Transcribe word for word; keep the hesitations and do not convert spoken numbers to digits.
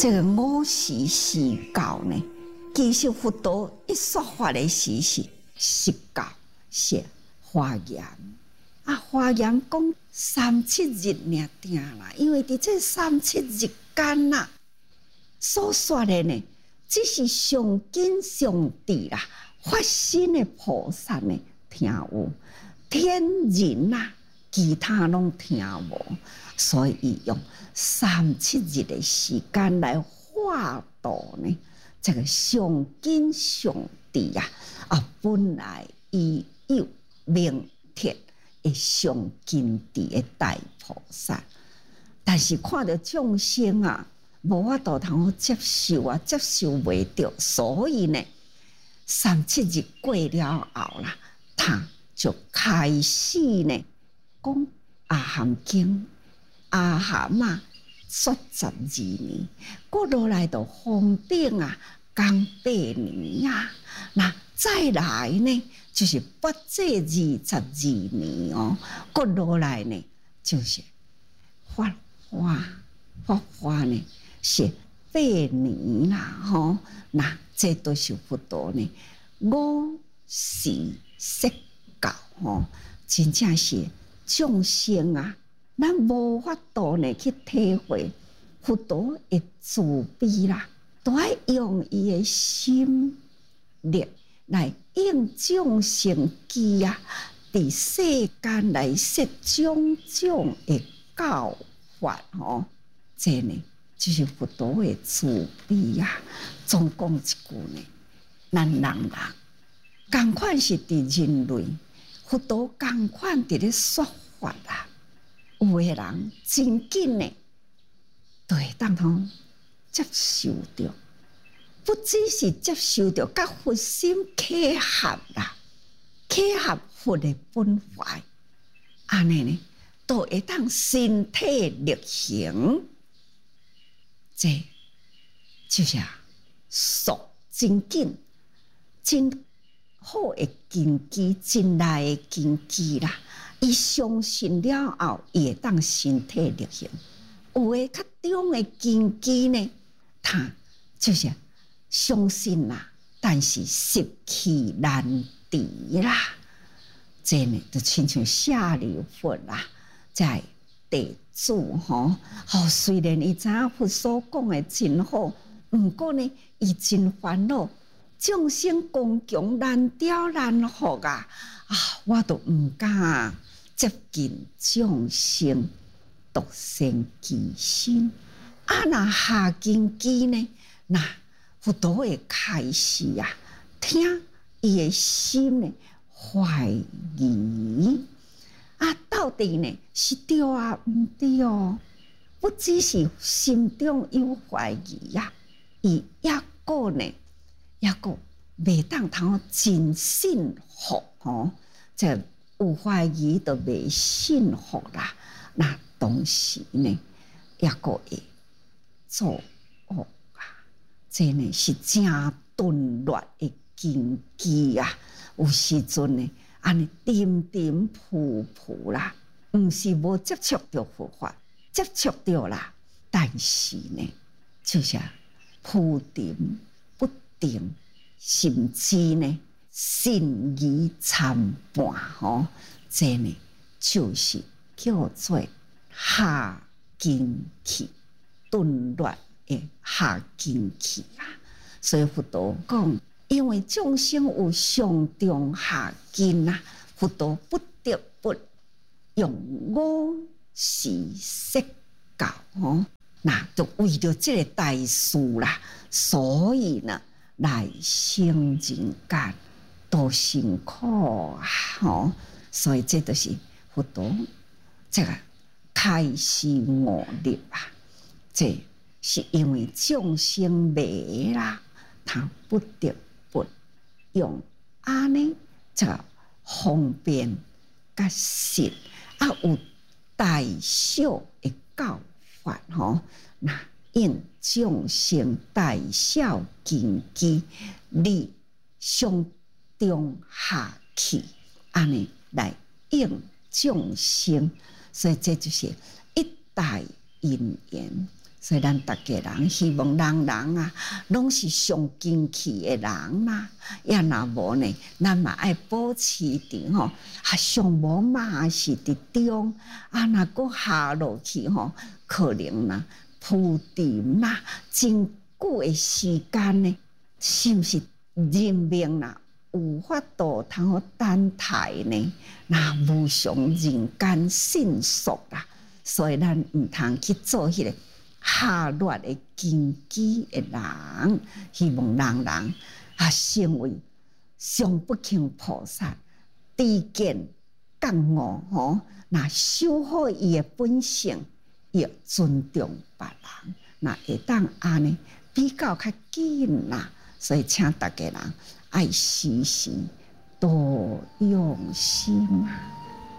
这个五时四教呢，其实佛陀一说法的时是十教，是华严。啊，华严讲三七日尔定啦，因为伫这三七日间啦，所说的呢，只是上根上智啦，发心的菩萨呢听有，天人啊，其他拢听无，所以用三七日的时间来化度呢，这个上根上智呀，啊，本来已有明铁的上根智的大菩萨，但是看到众生啊，无法度通好接受啊，接受袂到，所以呢，三七日过了后啦，他就开始呢讲阿含经，阿含啊说十二年，过落来到封顶啊，讲八年啊，那再来呢，就是八这二十二年哦，过落来呢，就是法华，法华呢是八年啦，吼，那这都是佛陀呢五时释教吼，真正是众生啊，咱无法度呢去体会佛陀的慈悲啦，都要用伊的心力来应众生机啊，伫世间来说种种的教法吼，这呢就是佛陀的慈悲啊。总讲一句呢，咱人人同款是伫人类，佛陀同款伫咧说法啊。有的人真紧呢，就会当通接受着，不只是接受着，甲佛心契合啦，契合佛的本怀，安尼呢，都会当身体力行，这就是啊，熟真紧，真好的根基，真来的根基啦。伊相信了后，伊会当身体力行。有诶较中的根基呢，他就是相信啦，但是习气难敌啦。这呢，就亲像舍利弗啦，在地主吼，吼虽然伊知影佛所讲的真好，毋过呢，伊真烦恼，众生恭敬难调难服啊！啊，我都毋敢接近众生，独善其身。啊，那下根基呢？那佛陀会开始啊，听伊的心呢怀疑啊，到底呢是对啊，毋对哦？不只是心中有怀疑呀、啊，伊抑个呢，抑个袂当通真信服吼，这有怀疑就袂信服啦。那当时呢，抑个会做恶啊，这呢是正顿乱的根基啊。有时阵呢，安尼沉沉浮浮啦，毋是无接触到佛法，接触到啦，但是呢，就是浮沉不定，甚至呢，信疑参半吼，这呢就是叫做下根器，顿乱的下根器啊。所以佛陀讲，因为众生有上中下根啊，佛陀不得不用五时释教吼，那就为着这个大事啦，所以呢，来生人间多辛苦啊！吼，所以这就是佛陀这个开示我力啊，这是因为众生迷啦，他不得不用安尼这个方便甲实啊，有大小的教法吼，那应众生大小根基，你上中下气，安尼来应众生，所以这就是一代因缘， 所以咱大家人希望人人啊，拢是上精气的人啦。也若无呢，咱嘛爱保持伫吼，啊上无嘛是伫中，啊若搁下落去吼，可能啦铺垫啦，真久的时间呢，是毋是人命啦有法度通好等待呢？那无常人间迅速啦，所以咱毋通去做迄个下劣的根基的人，希望人人啊成为上不轻菩萨，知见觉悟吼，那守好伊的本性，要尊重别人，那会当安尼比较较紧啦。所以请大家人爱时时多用心啊。